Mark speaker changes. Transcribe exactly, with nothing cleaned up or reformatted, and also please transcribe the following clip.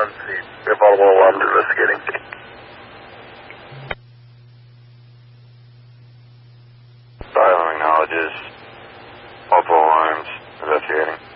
Speaker 1: on scene. We have Baltimore alarmed investigating.
Speaker 2: Asylum acknowledges multiple alarms investigating.